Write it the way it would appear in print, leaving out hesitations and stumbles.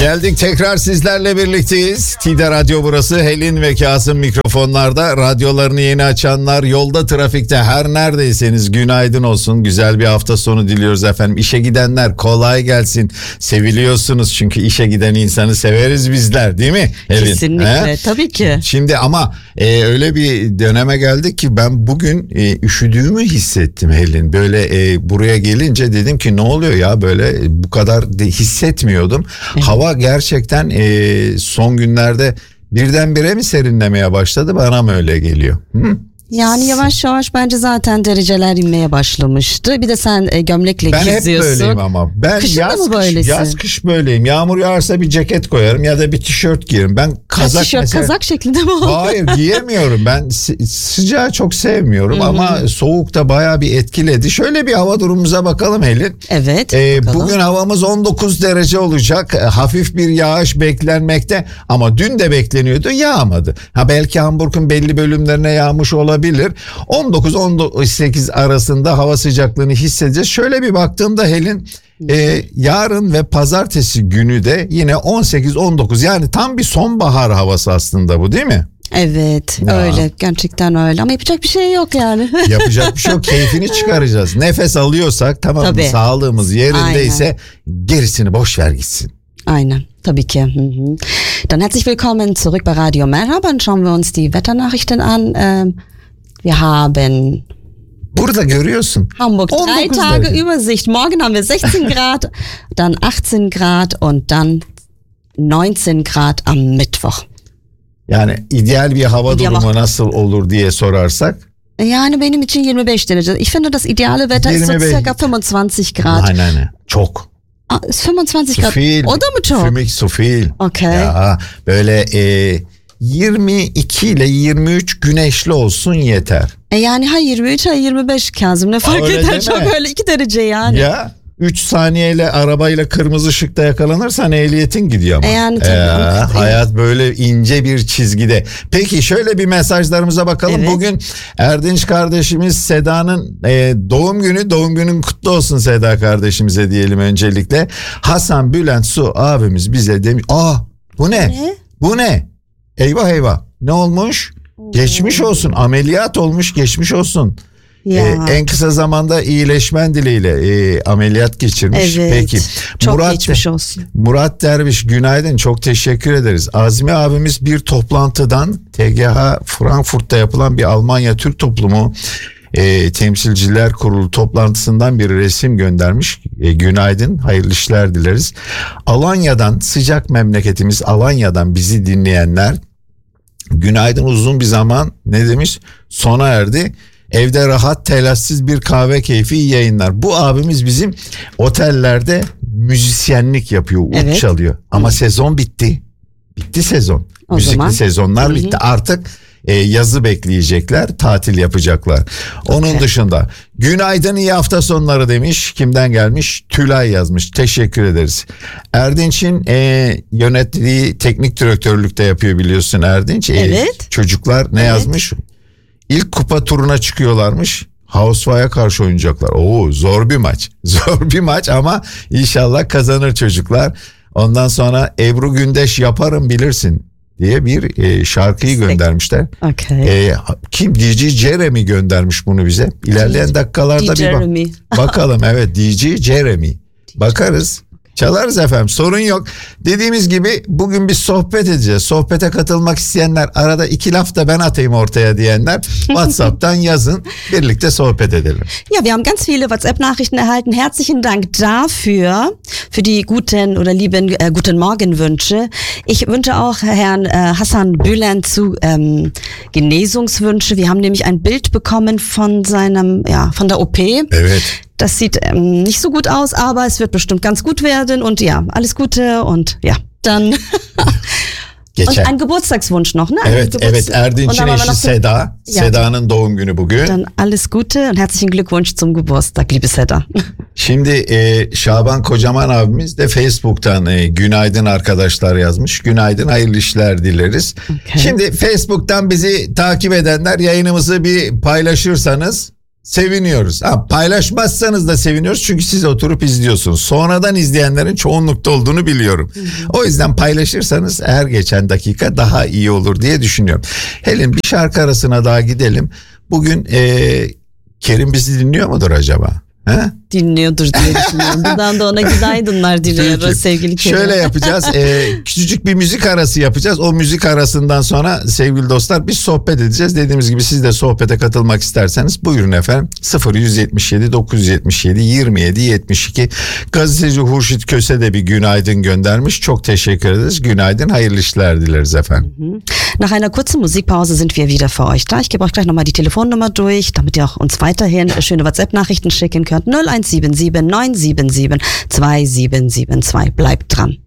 Geldik tekrar sizlerle birlikteyiz. TİDA Radyo burası. Helin ve Kasım mikrofonlarda. Radyolarını yeni açanlar, yolda, trafikte, her neredeyseniz günaydın olsun. Güzel bir hafta sonu diliyoruz efendim. İşe gidenler kolay gelsin. Seviliyorsunuz çünkü işe giden insanı severiz bizler, değil mi Helin? Kesinlikle, tabii ki. Şimdi ama öyle bir döneme geldik ki ben bugün üşüdüğümü hissettim Helin. Böyle buraya gelince dedim ki ne oluyor ya, böyle bu kadar hissetmiyordum. Evet. Hava gerçekten son günlerde birdenbire mi serinlemeye başladı, bana mı öyle geliyor? Yani yavaş yavaş bence zaten dereceler inmeye başlamıştı. Bir de sen gömlekle ben geziyorsun. Ben hep böyleyim ama. Ben yaz kış böyleyim. Yağmur yağarsa bir ceket koyarım ya da bir tişört giyerim. Ben kazak tişört mesela... kazak şeklinde mi oldu? Hayır, giyemiyorum. Ben sıcağı çok sevmiyorum ama soğuk da bayağı bir etkiledi. Şöyle bir hava durumumuza bakalım Helin. Evet. Bugün havamız 19 derece olacak. Hafif bir yağış beklenmekte ama dün de bekleniyordu, yağmadı. Belki Hamburg'un belli bölümlerine yağmış olabilir. 19-18 arasında hava sıcaklığını hissedeceğiz. Şöyle bir baktığımda Helin, yarın ve pazartesi günü de yine 18-19, yani tam bir sonbahar havası aslında bu, değil mi? Evet, öyle, gerçekten öyle ama yapacak bir şey yok yani. Yapacak bir şey yok, keyfini çıkaracağız. Nefes alıyorsak tamam mı, sağlığımız yerindeyse gerisini boş ver gitsin. Aynen, tabii ki. Dann herzlich willkommen zurück bei Radio Merhaba und schauen wir uns die Wetternachrichten an. Wir haben burada görüyorsun. Hamburg 3 Tage derece. Übersicht. Morgen haben wir 16 Grad, dann 18 Grad und dann 19 Grad am Mittwoch. Yani ideal bir hava durumu nasıl olur diye sorarsak. Yani benim için 25 derece. Ich finde das ideale Wetter ist so circa 25 Grad. Nein. Çok. 25 Grad. Viel. O da mı çok? Für mich so viel. Okay. Ya böyle 22 ile 23 güneşli olsun yeter. Yani ha 23 ha 25 Kazım, ne fark eder? Çok öyle 2 derece yani. Ya 3 saniyeyle arabayla kırmızı ışıkta yakalanırsan ehliyetin gidiyor ama. Yani tabii. Hayat böyle ince bir çizgide. Peki şöyle bir mesajlarımıza bakalım. Evet. Bugün Erdinç kardeşimiz Seda'nın doğum günü. Doğum günün kutlu olsun Seda kardeşimize diyelim öncelikle. Hasan Bülent Su abimiz bize demiş. Bu ne? Bu ne? Eyvah. Ne olmuş? Geçmiş olsun. Ameliyat olmuş, geçmiş olsun. En kısa zamanda iyileşmen dileğiyle ameliyat geçirmiş. Evet, peki. Çok geçmiş olsun. Murat Derviş günaydın, çok teşekkür ederiz. Azmi abimiz bir toplantıdan, TGH Frankfurt'ta yapılan bir Almanya Türk Toplumu Temsilciler Kurulu toplantısından bir resim göndermiş. Günaydın, hayırlı işler dileriz. Alanya'dan, sıcak memleketimiz Alanya'dan bizi dinleyenler, günaydın, uzun bir zaman ne demiş, sona erdi. Evde rahat, telaşsız bir kahve keyfi, iyi yayınlar. Bu abimiz bizim otellerde müzisyenlik yapıyor, ut çalıyor. Ama sezon bitti. Bitti sezon. Müzikli sezonlar bitti. Artık yazı bekleyecekler, tatil yapacaklar. Onun dışında günaydın, iyi hafta sonları demiş. Kimden gelmiş? Tülay yazmış. Teşekkür ederiz. Erdinç'in yönettiği teknik direktörlükte yapıyor biliyorsun Erdinç. Evet. Çocuklar ne yazmış? İlk kupa turuna çıkıyorlarmış. Housewive'a karşı oynayacaklar. Zor bir maç. Zor bir maç ama inşallah kazanır çocuklar. Ondan sonra Ebru Gündeş yaparım bilirsin diye bir şarkıyı göndermişler. Kim? DJ Jeremy göndermiş bunu bize. İlerleyen dakikalarda bir bakalım. Evet, DJ Jeremy. Bakarız. Çalarız efendim, sorun yok. Dediğimiz gibi bugün bir sohbet edeceğiz. Sohbete katılmak isteyenler, arada 2 laf da ben atayım ortaya diyenler WhatsApp'tan yazın, birlikte sohbet edelim. Ja, wir haben ganz viele WhatsApp-Nachrichten erhalten. Herzlichen Dank dafür, für die guten oder lieben guten Morgenwünsche. Ich wünsche auch Herrn Hasan Bülent zu Genesungswünsche. Wir haben nämlich ein Bild bekommen von von der OP. Evet. Das sieht nicht so gut aus, aber es wird bestimmt ganz gut werden und ja, alles Gute und ja, dann und ein Geburtstagswunsch noch, ne? Evet, Erdinç'in eşi Seda. Seda'nın doğum günü bugün. Dann alles Gute und herzlichen Glückwunsch zum Geburtstag, liebe Seda. Şimdi Şaban Kocaman abimiz de Facebook'tan günaydın arkadaşlar yazmış. Günaydın, hayırlı işler dileriz. Şimdi Facebook'tan bizi takip edenler, yayınımızı bir paylaşırsanız Seviniyoruz. Paylaşmazsanız da seviniyoruz çünkü siz oturup izliyorsunuz. Sonradan izleyenlerin çoğunlukta olduğunu biliyorum. O yüzden paylaşırsanız her geçen dakika daha iyi olur diye düşünüyorum. Helin, bir şarkı arasına daha gidelim. Bugün Kerim bizi dinliyor mudur acaba? He? Dinliyordur diye düşünüyorum. Buradan da ona günaydınlar diliyoruz sevgili Kerim. Şöyle yapacağız. Küçücük bir müzik arası yapacağız. O müzik arasından sonra sevgili dostlar biz sohbet edeceğiz. Dediğimiz gibi siz de sohbete katılmak isterseniz buyurun efendim. 0177 977 27 72. Gazeteci Hurşit Köse de bir günaydın göndermiş. Çok teşekkür ederiz. Günaydın, hayırlı işler dileriz efendim. Nach einer kurzen Musikpause sind wir wieder für euch da. Ich gebe euch gleich nochmal die Telefonnummer durch, damit ihr auch uns weiterhin schöne WhatsApp-Nachrichten schicken könnt. 0177 977 2772. Bleibt dran.